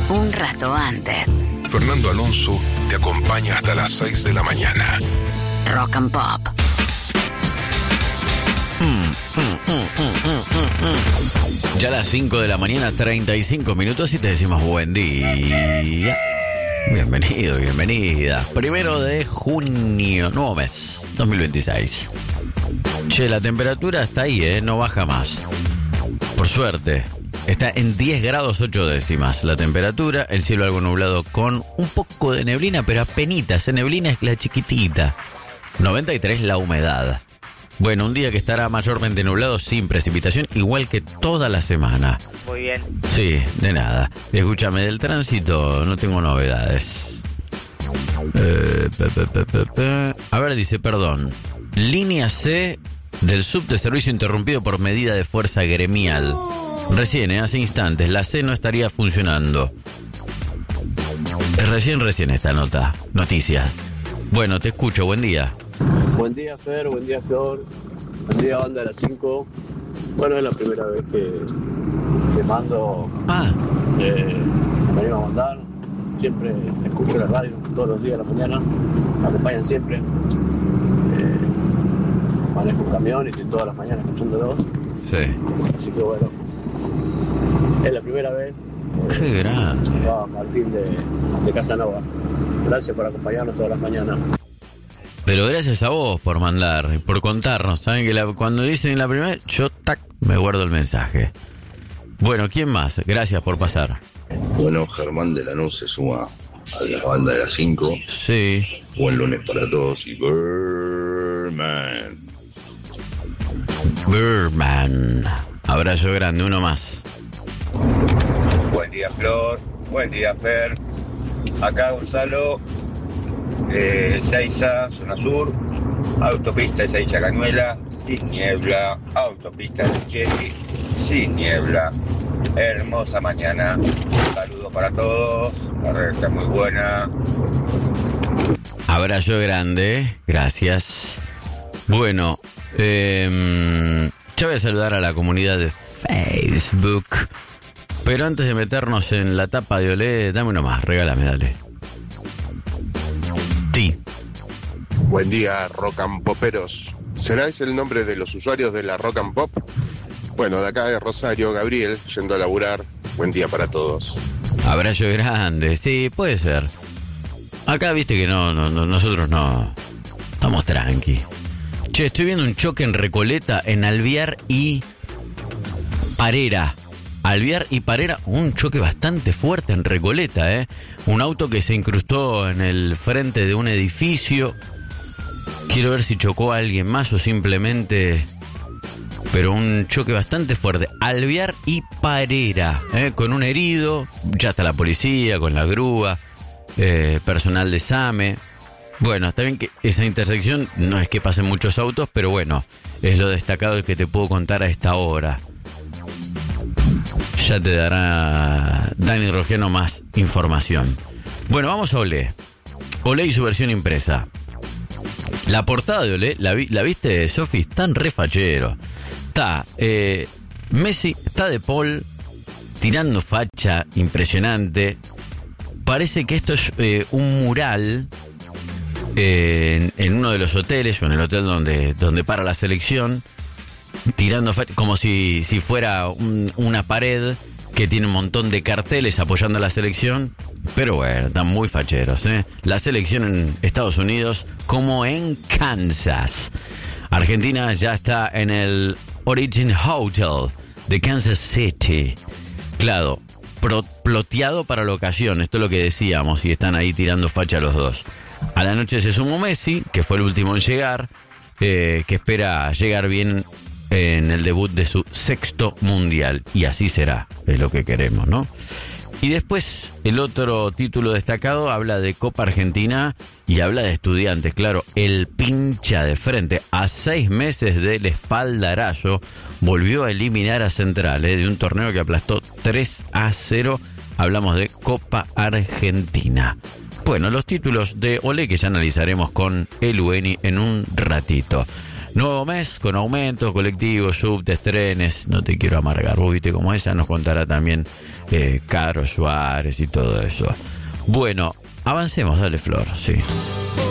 un rato antes. Fernando Alonso te acompaña hasta las 6 de la mañana. Rock and Pop. Ya a las 5 de la mañana, 35 minutos y te decimos buen día. Bienvenido, bienvenida. 1 de junio, nuevo mes, 2026. Che, la temperatura está ahí, no baja más. Por suerte. Está en 10 grados 8 décimas la temperatura, el cielo algo nublado con un poco de neblina, pero apenitas, esa neblina es la chiquitita. 93 la humedad. Bueno, un día que estará mayormente nublado sin precipitación, igual que toda la semana. Muy bien. Sí, de nada. Escúchame, del tránsito no tengo novedades. A ver, dice, perdón. Línea C del subte servicio interrumpido por medida de fuerza gremial. Recién, hace instantes, la C no estaría funcionando. Es recién esta noticia. Bueno, te escucho, buen día. Buen día, Fer, buen día, Flor. Buen día, banda de las 5. Bueno, es la primera vez que mando. Me vengo a mandar. Siempre escucho la radio, todos los días de la mañana. Me acompañan siempre. Manejo un camión y estoy todas las mañanas escuchándolos. Sí. Así que bueno. Es la primera vez. Qué grande. Martín de Casanova. Gracias por acompañarnos todas las mañanas. Pero gracias a vos por mandar, por contarnos. Saben que cuando dicen la primera, yo me guardo el mensaje. Bueno, ¿quién más? Gracias por pasar. Bueno, Germán de Lanús se suma a la banda de las 5. Sí. Buen lunes para todos y Birdman. Abrazo grande, uno más. Buen día, Flor. Buen día, Fer. Acá Gonzalo, Ezeiza, zona sur, autopista Ezeiza Cañuela, sin niebla, autopista de Cheli, sin niebla. Hermosa mañana. Saludos para todos. La red está muy buena. Abrazo grande, gracias. Bueno, yo voy a saludar a la comunidad de Facebook. Pero antes de meternos en la tapa de Olé, dame uno más, regálame, dale. Sí. Buen día, Rock and Poperos. ¿Será ese el nombre de los usuarios de la Rock and Pop? Bueno, de acá de Rosario, Gabriel, yendo a laburar. Buen día para todos. Abrazo grande, sí, puede ser. Acá viste que no, nosotros no. Estamos tranqui. Che, estoy viendo un choque en Recoleta, en Alvear y Parera. Un choque bastante fuerte en Recoleta, Un auto que se incrustó en el frente de un edificio. Quiero ver si chocó a alguien más o simplemente... Pero un choque bastante fuerte. Alvear y Parera, con un herido. Ya está la policía, con la grúa, personal de SAME. Bueno, está bien que esa intersección no es que pasen muchos autos, pero bueno, es lo destacado que te puedo contar a esta hora. Ya te dará Dani Rogiano más información. Bueno, vamos a Olé. Olé y su versión impresa. La portada de Olé, ¿la viste, Sofi? Están re fachero. Está Messi, está De Paul, tirando facha, impresionante. Parece que esto es un mural en uno de los hoteles, o en el hotel donde para la selección, tirando facha, como si fuera una pared que tiene un montón de carteles apoyando a la selección. Pero bueno, están muy facheros, La selección en Estados Unidos como en Kansas. Argentina ya está en el Origin Hotel de Kansas City. Claro, ploteado para la ocasión, esto es lo que decíamos, y están ahí tirando facha los dos. A la noche se sumó Messi, que fue el último en llegar, que espera llegar bien en el debut de su 6º mundial, y así será, es lo que queremos, ¿no? Y después el otro título destacado habla de Copa Argentina y habla de Estudiantes. Claro, el pincha de frente a 6 meses del espaldarazo volvió a eliminar a Central de un torneo que aplastó 3-0. Hablamos de Copa Argentina. Bueno, los títulos de Olé que ya analizaremos con el Ueni en un ratito. Nuevo mes con aumentos, colectivos, subtes, trenes. No te quiero amargar. Vos viste como esa nos contará también Caro Suárez y todo eso. Bueno, avancemos, dale Flor, sí.